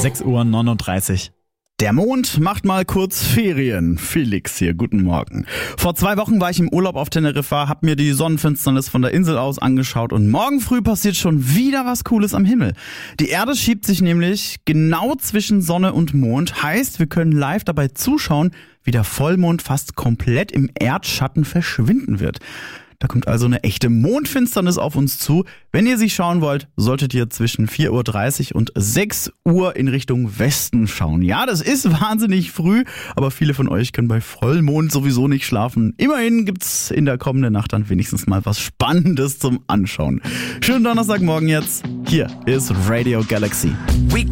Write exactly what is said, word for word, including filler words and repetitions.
sechs Uhr neununddreißig. Der Mond macht mal kurz Ferien. Felix hier, guten Morgen. Vor zwei Wochen war ich im Urlaub auf Teneriffa, hab mir die Sonnenfinsternis von der Insel aus angeschaut und morgen früh passiert schon wieder was Cooles am Himmel. Die Erde schiebt sich nämlich genau zwischen Sonne und Mond, heißt, wir können live dabei zuschauen, wie der Vollmond fast komplett im Erdschatten verschwinden wird. Da kommt also eine echte Mondfinsternis auf uns zu. Wenn ihr sie schauen wollt, solltet ihr zwischen vier Uhr dreißig und sechs Uhr in Richtung Westen schauen. Ja, das ist wahnsinnig früh, aber viele von euch können bei Vollmond sowieso nicht schlafen. Immerhin gibt's in der kommenden Nacht dann wenigstens mal was Spannendes zum Anschauen. Schönen Donnerstagmorgen jetzt. Hier ist Radio Galaxy.